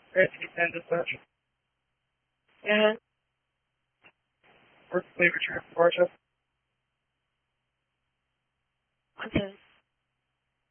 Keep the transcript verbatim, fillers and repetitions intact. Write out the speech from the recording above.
Fancy ten dispatch. Uh-huh. Work flavor trip, Georgia. Okay.